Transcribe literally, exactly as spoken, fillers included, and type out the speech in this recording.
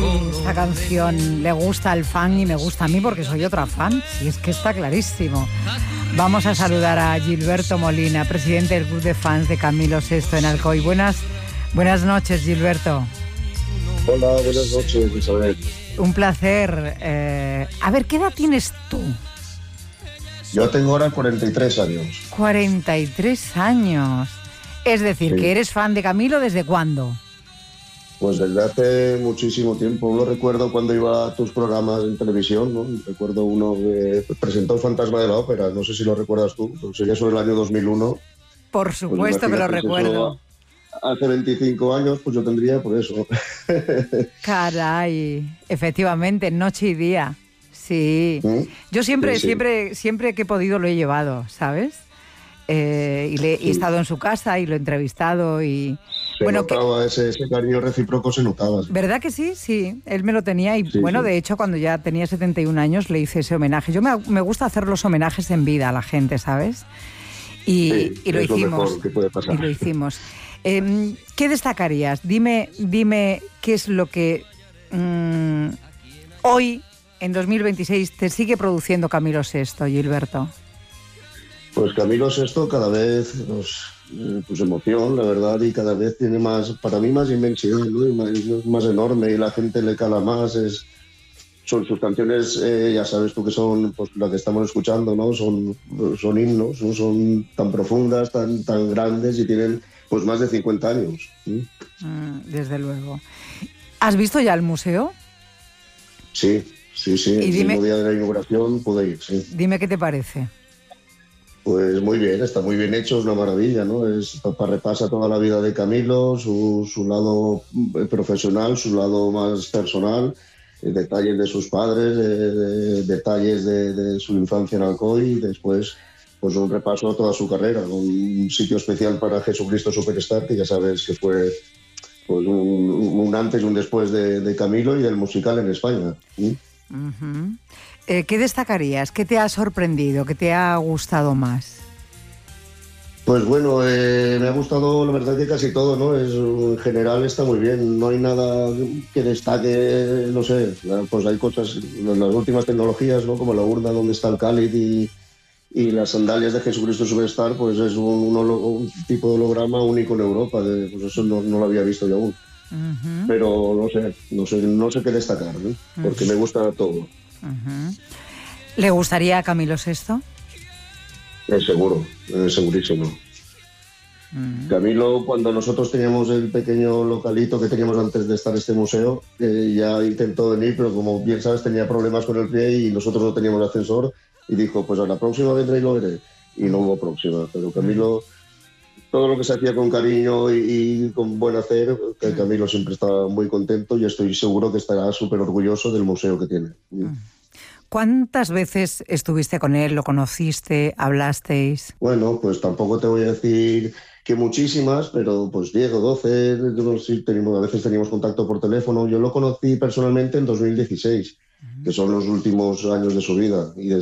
esta canción le gusta al fan y me gusta a mí porque soy otra fan, si es que está clarísimo. Vamos a saludar a Gilberto Molina, presidente del Club de Fans de Camilo Sesto en Alcoy. Buenas, buenas noches, Gilberto. Hola, buenas noches, Isabel. Un placer. Eh, a ver, ¿qué edad tienes tú? Yo tengo ahora cuarenta y tres años. cuarenta y tres años. Es decir, sí. que eres fan de Camilo, ¿desde cuándo? Pues desde hace muchísimo tiempo. No recuerdo cuando iba a tus programas en televisión, ¿no? Recuerdo uno que presentó Fantasma de la Ópera, no sé si lo recuerdas tú, pero sería sobre el año dos mil uno. Por supuesto pues que lo recuerdo. Hace veinticinco años, pues yo tendría por eso. Caray, efectivamente, noche y día. Sí. ¿Mm? Yo siempre, sí, sí. siempre, siempre que he podido lo he llevado, ¿sabes? Eh, y, le, sí. y he estado en su casa y lo he entrevistado y... Se bueno, notaba que, ese, ese cariño recíproco, se notaba. ¿Verdad que sí? Sí, él me lo tenía y sí, bueno, sí. de hecho cuando ya tenía setenta y un años le hice ese homenaje. Yo me, me gusta hacer los homenajes en vida a la gente, ¿sabes? Y, sí, y lo es hicimos. Lo mejor que puede pasar. Y lo hicimos. Eh, ¿Qué destacarías? Dime, dime qué es lo que mmm, hoy, en dos mil veintiséis, te sigue produciendo Camilo Sesto, Gilberto. Pues Camilo Sesto cada vez pues, eh, pues emoción, la verdad, y cada vez tiene más, para mí más inmensidad, ¿no? Y más, es más enorme y la gente le cala más. Es, son sus canciones, eh, ya sabes tú que son, pues las que estamos escuchando, ¿no? Son, son himnos, ¿no? Son tan profundas, tan, tan grandes y tienen pues más de cincuenta años. ¿Sí? Mm, desde luego. ¿Has visto ya el museo? Sí, sí, sí. El dime, mismo día de la inauguración pude ir, sí. Dime qué te parece. Pues muy bien, está muy bien hecho, es una maravilla, ¿no? Es, papá repasa toda la vida de Camilo, su, su lado profesional, su lado más personal, detalles de sus padres, de, de, detalles de, de su infancia en Alcoy y después pues un repaso a toda su carrera, un sitio especial para Jesucristo Superstar, que ya sabes que fue pues, un, un antes y un después de, de Camilo y del musical en España. ¿Sí? Uh-huh. Eh, ¿Qué destacarías? ¿Qué te ha sorprendido? ¿Qué te ha gustado más? Pues bueno, eh, me ha gustado la verdad que casi todo, ¿no? Es, en general está muy bien, no hay nada que destaque, no sé, pues hay cosas, las últimas tecnologías, ¿no? Como la urna donde está el cáliz y, y las sandalias de Jesucristo Superstar, pues es un, un, un tipo de holograma único en Europa, de, pues eso no, no lo había visto yo aún. Uh-huh. Pero no sé, no sé, no sé qué destacar, ¿no? Porque uh-huh. me gusta todo. Uh-huh. ¿Le gustaría a Camilo Sesto? Eh, seguro, eh, segurísimo. Uh-huh. Camilo, cuando nosotros teníamos el pequeño localito que teníamos antes de estar en este museo, eh, ya intentó venir, pero como bien sabes tenía problemas con el pie y nosotros no teníamos ascensor y dijo, pues a la próxima vendré y lo veré. Y no hubo próxima, pero Camilo, uh-huh. todo lo que se hacía con cariño y, y con buen hacer, que Camilo siempre estaba muy contento y estoy seguro que estará súper orgulloso del museo que tiene. Uh-huh. ¿Cuántas veces estuviste con él, lo conociste, hablasteis? Bueno, pues tampoco te voy a decir que muchísimas, pero pues diez o doce, sí, tenemos, a veces teníamos contacto por teléfono. Yo lo conocí personalmente en dos mil dieciséis, uh-huh. que son los últimos años de su vida, y desde